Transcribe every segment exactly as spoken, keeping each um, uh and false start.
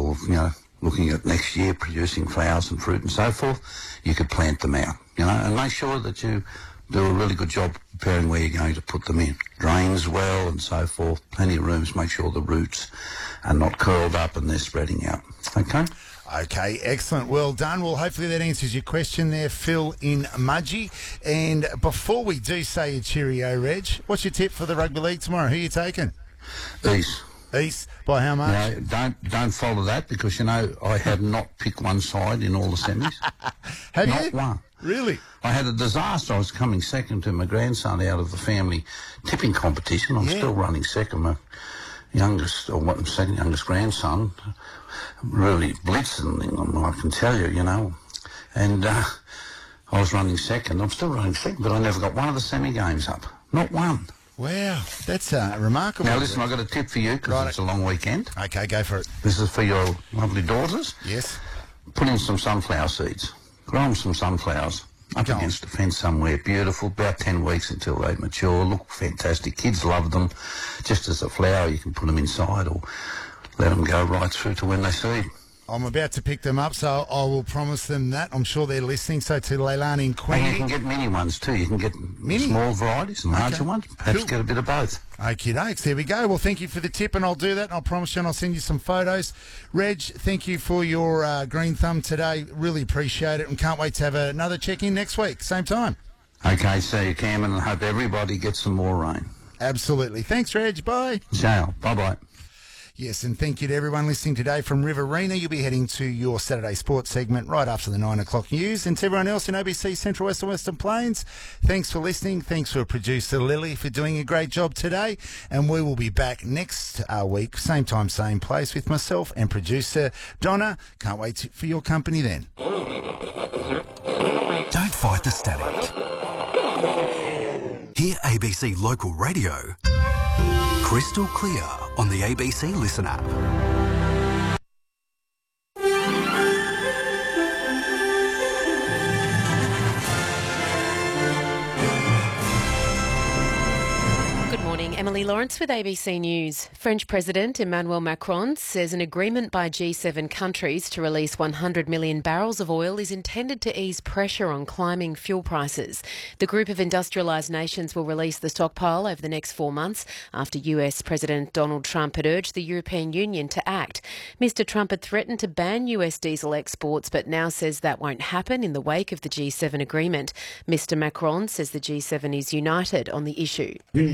or, you know, looking at next year producing flowers and fruit and so forth, you could plant them out, you know, and make sure that you do a really good job preparing where you're going to put them in. Drains well and so forth, plenty of rooms, make sure the roots are not curled up and they're spreading out. Okay? Okay, excellent. Well done. Well, hopefully that answers your question there, Phil in Mudgee. And before we do say a cheerio, Reg, what's your tip for the rugby league tomorrow? Who are you taking? East. East? By how much? No, don't don't follow that because, you know, I have not picked one side in all the semis. Have not you? one. Really? I had a disaster. I was coming second to my grandson out of the family tipping competition. I'm Yeah. still running second. My youngest, or what, second youngest grandson, really blitzing him, I can tell you, you know. And uh, I was running second. I'm still running second, but I never got one of the semi-games up. Not one. Wow, that's uh, remarkable. Now, listen, I've got a tip for you because Right. it's a long weekend. Okay, go for it. This is for your lovely daughters. Yes. Put in some sunflower seeds. Grow them some sunflowers up Go on. against a fence somewhere. Beautiful. About ten weeks until they mature. Look fantastic. Kids love them. Just as a flower, you can put them inside or let them go right through to when they seed. I'm about to pick them up, so I will promise them that. I'm sure they're listening. So to Leilani and Queenie. And you can get mini ones too. You can get Mini? small varieties and larger Okay. ones. Perhaps Cool. get a bit of both. Okie dokes, there we go. Well, thank you for the tip, and I'll do that, and I'll promise you, and I'll send you some photos. Reg, thank you for your uh, green thumb today. Really appreciate it, and can't wait to have another check-in next week, same time. Okay, see you, Cameron, and I hope everybody gets some more rain. Absolutely. Thanks, Reg. Bye. Ciao. Bye-bye. Yes, and thank you to everyone listening today from Riverina. You'll be heading to your Saturday sports segment right after the nine o'clock news. And to everyone else in O B C Central West and Western Plains, thanks for listening. Thanks for producer Lily for doing a great job today. And we will be back next uh, week, same time, same place, with myself and producer Donna. Can't wait to, for your company then. Don't fight the static. Hear A B C Local Radio crystal clear on the A B C Listen app. Good morning, Emily Lawrence with A B C News. French President Emmanuel Macron says an agreement by G seven countries to release one hundred million barrels of oil is intended to ease pressure on climbing fuel prices. The group of industrialised nations will release the stockpile over the next four months after U S President Donald Trump had urged the European Union to act. Mister Trump had threatened to ban U S diesel exports, but now says that won't happen in the wake of the G seven agreement. Mister Macron says the G seven is united on the issue.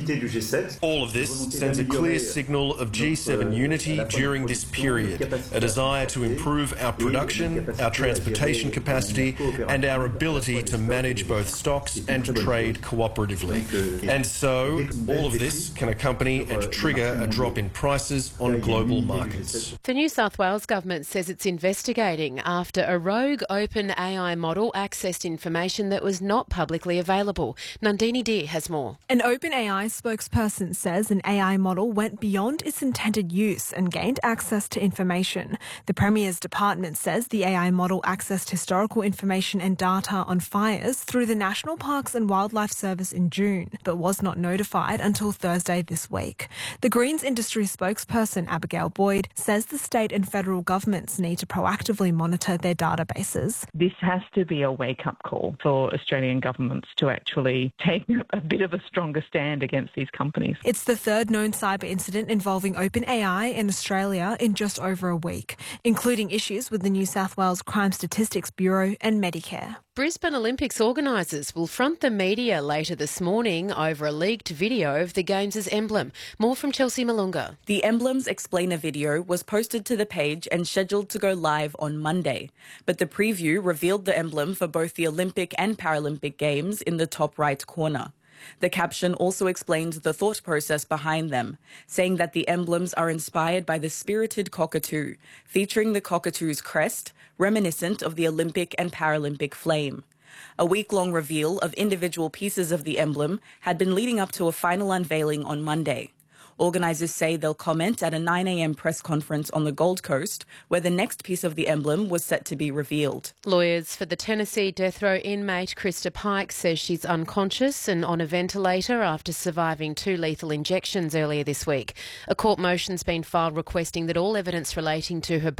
All of this sends a clear signal of G seven unity during this period, a desire to improve our production, our transportation capacity, and our ability to manage both stocks and trade cooperatively. And so, all of this can accompany and trigger a drop in prices on global markets. The New South Wales government says it's investigating after a rogue OpenAI model accessed information that was not publicly available. Nandini Deer has more. An OpenAI spokesperson says an A I model went beyond its intended use and gained access to information. The Premier's department says the A I model accessed historical information and data on fires through the National Parks and Wildlife Service in June, but was not notified until Thursday this week. The Greens industry spokesperson Abigail Boyd says the state and federal governments need to proactively monitor their databases. This has to be a wake-up call for Australian governments to actually take a bit of a stronger stand against these companies. It's the third known cyber incident involving OpenAI in Australia in just over a week, including issues with the New South Wales Crime Statistics Bureau and Medicare. Brisbane Olympics organisers will front the media later this morning over a leaked video of the Games' emblem. More from Chelsea Malunga. The emblem's explainer video was posted to the page and scheduled to go live on Monday, but the preview revealed the emblem for both the Olympic and Paralympic Games in the top right corner. The caption also explained the thought process behind them, saying that the emblems are inspired by the spirited cockatoo, featuring the cockatoo's crest, reminiscent of the Olympic and Paralympic flame. A week-long reveal of individual pieces of the emblem had been leading up to a final unveiling on Monday. Organisers say they'll comment at a nine a.m. press conference on the Gold Coast, where the next piece of the emblem was set to be revealed. Lawyers for the Tennessee death row inmate Krista Pike says she's unconscious and on a ventilator after surviving two lethal injections earlier this week. A court motion's been filed requesting that all evidence relating to her